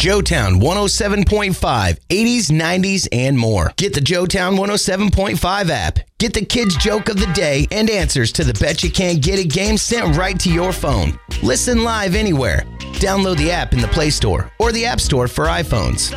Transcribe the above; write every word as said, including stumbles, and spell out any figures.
Joetown one oh seven point five, eighties, nineties, and more. Get the Joetown one oh seven point five app. Get the kids' joke of the day and answers to the Bet You Can't Get It game sent right to your phone. Listen live anywhere. Download the app in the Play Store or the App Store for iPhones.